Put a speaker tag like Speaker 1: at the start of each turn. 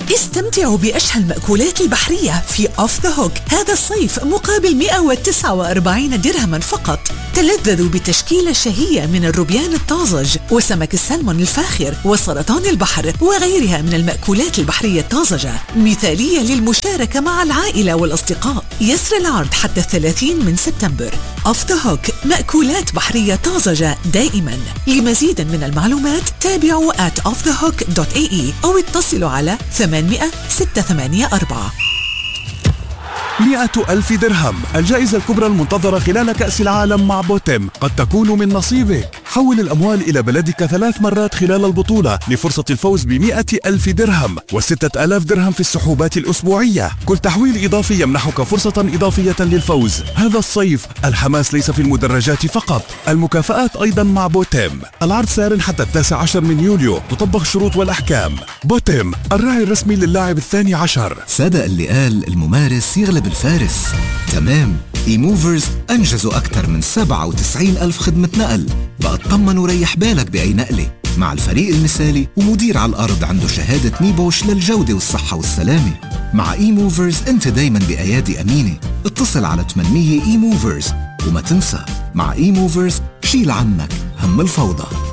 Speaker 1: استمتعوا بأشهى المأكولات البحرية في أوف ذا هوك هذا الصيف مقابل 149 درهما فقط. تلذذوا بتشكيلة شهية من الروبيان الطازج وسمك السلمون الفاخر وسرطان البحر وغيرها من المأكولات البحرية الطازجة، مثالية للمشاركة مع العائلة والأصدقاء. يسر العرض حتى 30 من سبتمبر. أوف ذا هوك، مأكولات بحرية طازجة دائما. لمزيد من المعلومات تابعوا @offthehook.ae أو اتصلوا على 800-684.
Speaker 2: 100,000 درهم، الجائزة الكبرى المنتظرة خلال كأس العالم مع بوتيم، قد تكون من نصيبك. حول الأموال إلى بلدك 3 مرات خلال البطولة لفرصة الفوز ب100,000 درهم و6,000 درهم في السحوبات الأسبوعية. كل تحويل إضافي يمنحك فرصة إضافية للفوز. هذا الصيف الحماس ليس في المدرجات فقط، المكافآت أيضا مع بوتيم. العرض سار حتى 19 من يوليو، تطبق الشروط والأحكام. بوتيم، الراعي الرسمي للاعب الثاني عشر.
Speaker 3: صدق اللي قال الممارس يغلب الفارس. تمام، ايموفرز أنجزوا أكثر من 97,000 خدمة نقل. بقى اطمن وريح بالك بأي نقلة مع الفريق المثالي ومدير على الأرض عنده شهادة نيبوش للجودة والصحة والسلامة. مع ايموفرز انت دايما بأيادي أمينة. اتصل على 800 ايموفرز وما تنسى، مع ايموفرز شيل عنك هم الفوضى.